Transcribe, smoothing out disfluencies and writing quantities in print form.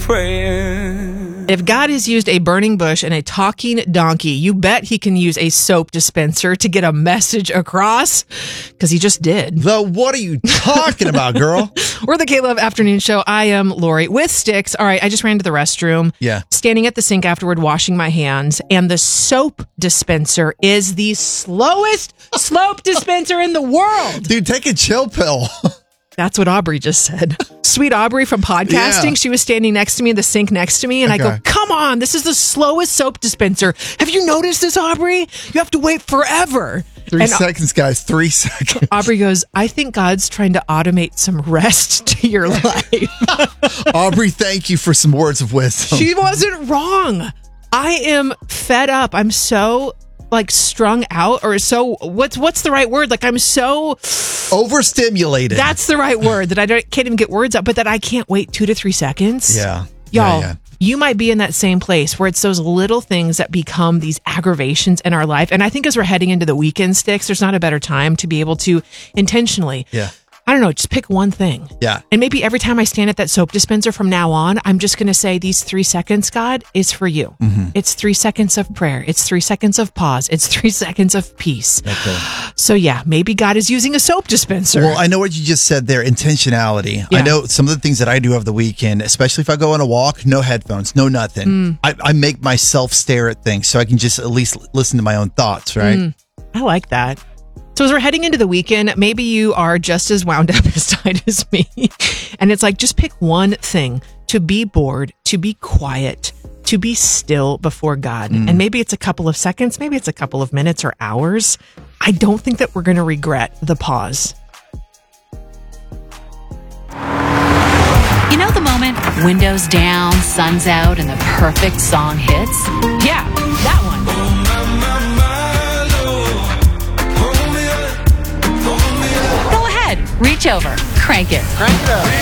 prayer. If God has used a burning bush and a talking donkey, you bet he can use a soap dispenser to get a message across, because he just did. What are you talking about, girl? We're the K-Love Afternoon Show. I am Lori with Sticks. All right, I just ran to the restroom. Yeah. Standing at the sink afterward, washing my hands, and the soap dispenser is the slowest soap dispenser in the world. Dude, take a chill pill. That's what Aubrey just said. Sweet Aubrey from podcasting. Yeah. She was standing next to me in the sink next to me. And I go, come on, this is the slowest soap dispenser. Have you noticed this, Aubrey? You have to wait forever. 3 seconds, guys. 3 seconds. Aubrey goes, I think God's trying to automate some rest to your life. Aubrey, thank you for some words of wisdom. She wasn't wrong. I am fed up. I'm so strung out, or so what's the right word? I'm so overstimulated. That's the right word, that I can't even get words out, but that I can't wait 2 to 3 seconds. Yeah. Y'all, Yeah. You might be in that same place where it's those little things that become these aggravations in our life. And I think as we're heading into the weekend, Sticks, there's not a better time to be able to intentionally, I don't know, just pick one thing. Yeah. And maybe every time I stand at that soap dispenser from now on, I'm just going to say these 3 seconds, God, is for you. Mm-hmm. It's 3 seconds of prayer. It's 3 seconds of pause. It's 3 seconds of peace. Okay. So yeah, maybe God is using a soap dispenser. Well, I know what you just said there, intentionality. Yeah. I know some of the things that I do over the weekend, especially if I go on a walk, no headphones, no nothing. I make myself stare at things so I can just at least listen to my own thoughts, right? I like that. So as we're heading into the weekend, maybe you are just as wound up as tight as me. And it's just pick one thing to be bored, to be quiet, to be still before God. And maybe it's a couple of seconds, maybe it's a couple of minutes or hours. I don't think that we're going to regret the pause. You know the moment, windows down, sun's out, and the perfect song hits? Yeah, that one. Go ahead, reach over, crank it. Crank it up.